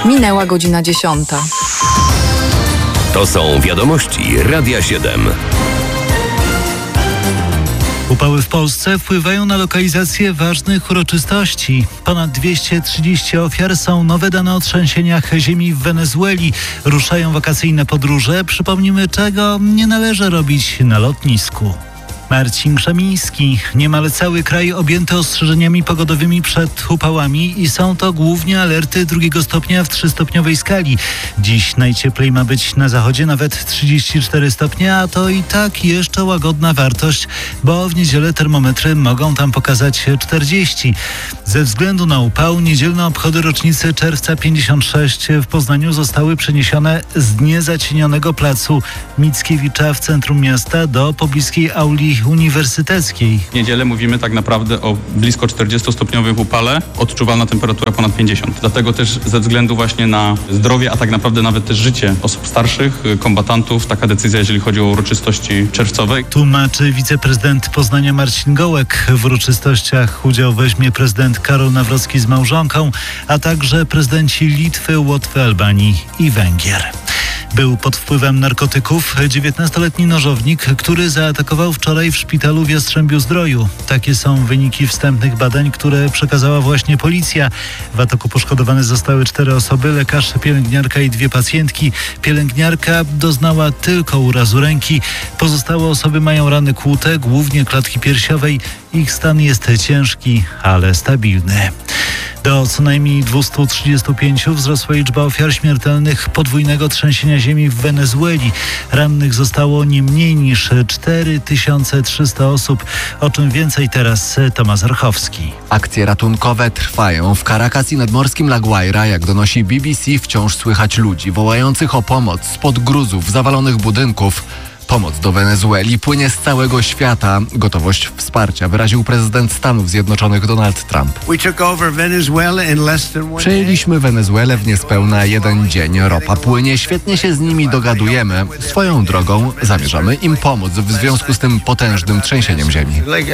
Minęła godzina 10. To są wiadomości Radia 7. Upały w Polsce wpływają na lokalizację ważnych uroczystości. Ponad 230 ofiar, są nowe dane o trzęsieniach ziemi w Wenezueli. Ruszają wakacyjne podróże. Przypomnimy, czego nie należy robić na lotnisku. Marcin Krzemiński. Niemal cały kraj objęty ostrzeżeniami pogodowymi przed upałami i są to głównie alerty 2 stopnia w 3-stopniowej skali. Dziś najcieplej ma być na zachodzie, nawet 34 stopnie, a to i tak jeszcze łagodna wartość, bo w niedzielę termometry mogą tam pokazać 40. Ze względu na upał niedzielne obchody rocznicy czerwca 56 w Poznaniu zostały przeniesione z niezacienionego placu Mickiewicza w centrum miasta do pobliskiej auli uniwersyteckiej. W niedzielę mówimy tak naprawdę o blisko 40-stopniowych upale, odczuwalna temperatura ponad 50. Dlatego też ze względu właśnie na zdrowie, a tak naprawdę nawet też życie osób starszych, kombatantów, taka decyzja, jeżeli chodzi o uroczystości czerwcowe. Tłumaczy wiceprezydent Poznania Marcin Gołek. W uroczystościach udział weźmie prezydent Karol Nawrocki z małżonką, a także prezydenci Litwy, Łotwy, Albanii i Węgier. Był pod wpływem narkotyków 19-letni nożownik, który zaatakował wczoraj w szpitalu w Jastrzębiu-Zdroju. Takie są wyniki wstępnych badań, które przekazała właśnie policja. W ataku poszkodowane zostały 4 osoby, lekarz, pielęgniarka i 2 pacjentki. Pielęgniarka doznała tylko urazu ręki. Pozostałe osoby mają rany kłute, głównie klatki piersiowej. Ich stan jest ciężki, ale stabilny. Do co najmniej 235 wzrosła liczba ofiar śmiertelnych podwójnego trzęsienia ziemi w Wenezueli. Rannych zostało nie mniej niż 4300 osób. O czym więcej teraz Tomasz Archowski. Akcje ratunkowe trwają. W Caracas i nadmorskim La Guaira, jak donosi BBC, wciąż słychać ludzi wołających o pomoc spod gruzów zawalonych budynków. Pomoc do Wenezueli płynie z całego świata. Gotowość wsparcia wyraził prezydent Stanów Zjednoczonych Donald Trump. Przejęliśmy Wenezuelę w niespełna 1 dzień. Ropa płynie, świetnie się z nimi dogadujemy. Swoją drogą zamierzamy im pomóc w związku z tym potężnym trzęsieniem ziemi.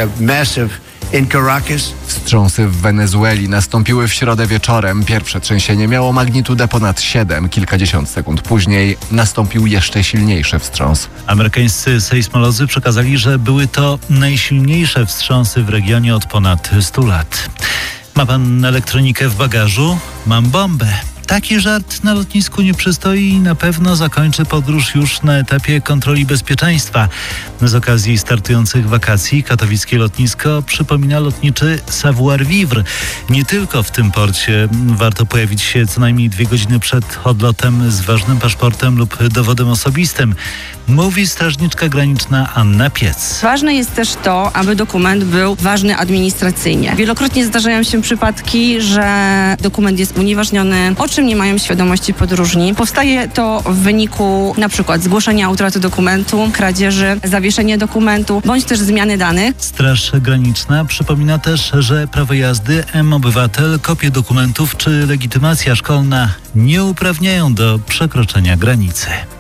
Wstrząsy w Wenezueli nastąpiły w środę wieczorem. Pierwsze trzęsienie miało magnitudę ponad 7. Kilkadziesiąt sekund później nastąpił jeszcze silniejszy wstrząs. Amerykańscy sejsmolodzy przekazali, że były to najsilniejsze wstrząsy w regionie od ponad 100 lat. Ma pan elektronikę w bagażu? Mam bombę. Taki żart na lotnisku nie przystoi i na pewno zakończy podróż już na etapie kontroli bezpieczeństwa. Z okazji startujących wakacji katowickie lotnisko przypomina lotniczy savoir-vivre. Nie tylko w tym porcie warto pojawić się co najmniej 2 godziny przed odlotem z ważnym paszportem lub dowodem osobistym, mówi strażniczka graniczna Anna Piec. Ważne jest też to, aby dokument był ważny administracyjnie. Wielokrotnie zdarzają się przypadki, że dokument jest unieważniony, o czym nie mają świadomości podróżni. Powstaje to w wyniku na przykład zgłoszenia utraty dokumentu, kradzieży, zawieszenia dokumentu, bądź też zmiany danych. Straż Graniczna przypomina też, że prawo jazdy, M-Obywatel, kopie dokumentów czy legitymacja szkolna nie uprawniają do przekroczenia granicy.